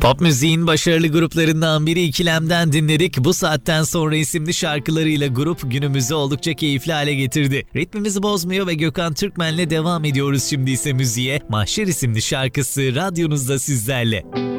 Pop müziğin başarılı gruplarından biri İkilem'den dinledik. Bu saatten sonra isimli şarkılarıyla grup günümüzü oldukça keyifli hale getirdi. Ritmimizi bozmuyor ve Gökhan Türkmen'le devam ediyoruz şimdi ise müziğe. Mahşer isimli şarkısı radyonuzda sizlerle.